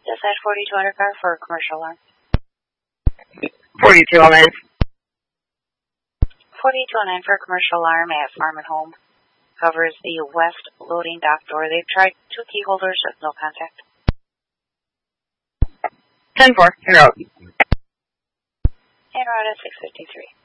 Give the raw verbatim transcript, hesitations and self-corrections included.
Dispatch forty-two hundred car for a commercial alarm. forty-two oh nine. forty-two oh nine for a commercial alarm at Farm and Home. Covers the west loading dock door. They've tried two key holders with no contact. ten four, en route. En route at six fifty-three.